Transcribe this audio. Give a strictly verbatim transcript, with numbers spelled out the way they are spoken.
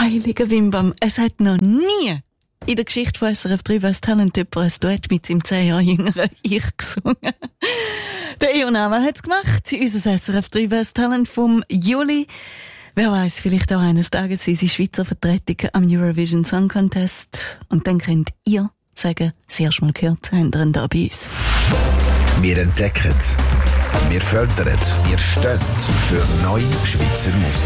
Heiliger Wimbam, es hat noch nie in der Geschichte von S R F drei West Talent jemand ein Duett mit seinem zehn Jahre jüngeren Ich gesungen. Der Eon Amal hat's gemacht, unser S R F drei West Talent vom Juli. Wer weiß, vielleicht auch eines Tages unsere Schweizer Vertretung am Eurovision Song Contest. Und dann könnt ihr sagen, das erste Mal gehört, habt ihr ihn da bei uns. Wir entdecken, wir fördern, wir stehen für neue Schweizer Musik.